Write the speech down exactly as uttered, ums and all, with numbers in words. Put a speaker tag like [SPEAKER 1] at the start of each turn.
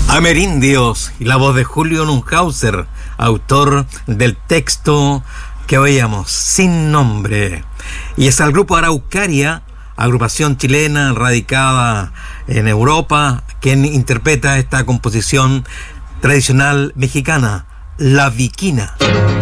[SPEAKER 1] Amerindios y la voz de Julio Nunhauser, autor del texto que oíamos, Sin Nombre. Y es el grupo Araucaria, agrupación chilena radicada en Europa, quien interpreta esta composición tradicional mexicana, La Viquina.